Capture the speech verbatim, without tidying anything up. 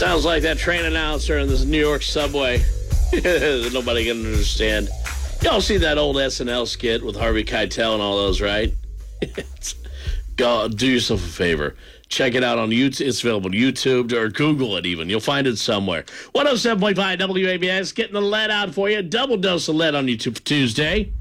Sounds like that train announcer in this New York subway. Nobody can understand. Y'all see that old S N L skit with Harvey Keitel and all those, right? Go, do yourself a favor. Check it out on YouTube. It's available on YouTube or Google it even. You'll find it somewhere. one oh seven point five W A B S, getting the lead out for you. Double dose of lead on YouTube for Tuesday.